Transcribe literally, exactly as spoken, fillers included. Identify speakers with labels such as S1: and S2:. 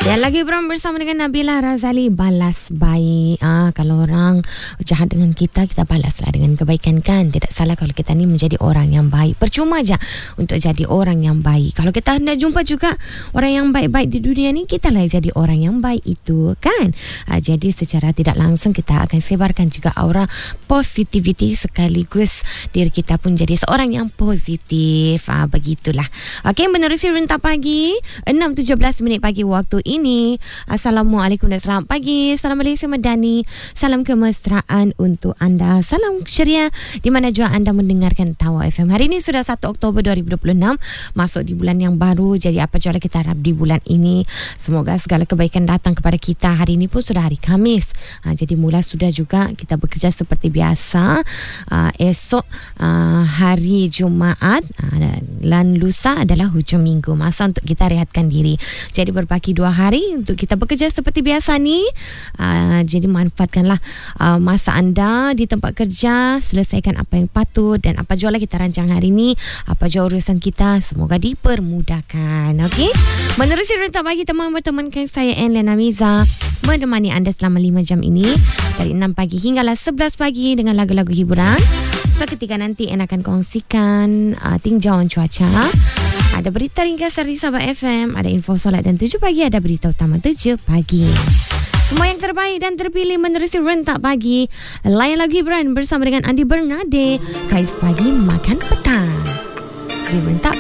S1: Dan lagi bersama bersama dengan Nabila Razali. Balas baik. Ah, kalau orang jahat dengan kita, kita balaslah dengan kebaikan, kan? Tidak salah kalau kita ni menjadi orang yang baik. Percuma je untuk jadi orang yang baik. Kalau kita hendak jumpa juga orang yang baik-baik di dunia ni, kita lah jadi orang yang baik itu, kan? Ah, jadi secara tidak langsung kita akan sebarkan juga aura positivity, sekaligus diri kita pun jadi seorang yang positif. Ah, begitulah. Okey, menerusi Rentap Pagi enam tujuh belas minit pagi waktu ini. Assalamualaikum dan selamat pagi. Salam Malaysia Madani. Salam kemesraan untuk anda. Salam ceria di mana jua anda mendengarkan Tawa F M. Hari ini sudah satu Oktober dua ribu dua puluh enam, masuk di bulan yang baru. Jadi apa jua kita harap di bulan ini, semoga segala kebaikan datang kepada kita. Hari ini pun sudah hari Khamis. Ha, jadi mula sudah juga kita bekerja seperti biasa. Uh, esok uh, hari Jumaat uh, dan lusa adalah hujung minggu, masa untuk kita rehatkan diri. Jadi berbaki dua hari untuk kita bekerja seperti biasa ni. Uh, jadi manfaatkanlah uh, masa anda di tempat kerja, selesaikan apa yang patut dan apa jua lah kita rancang hari ni, apa jua urusan kita, semoga dipermudahkan. Okey, menerusi Rentap Pagi teman bertemankan saya Enlena Miza, menemani anda selama lima jam ini dari enam pagi hinggalah sebelas pagi dengan lagu-lagu hiburan. Seketika nanti En akan kongsikan uh, tinjauan cuaca. Ada berita ringkas dari Sabah F M, ada info solat dan tujuh pagi ada berita utama tujuh pagi. Semua yang terbaik dan terpilih menerusi Rentap Pagi. Layan lagu hiburan bersama dengan Andi Bernade. Kais pagi makan petang di Rentap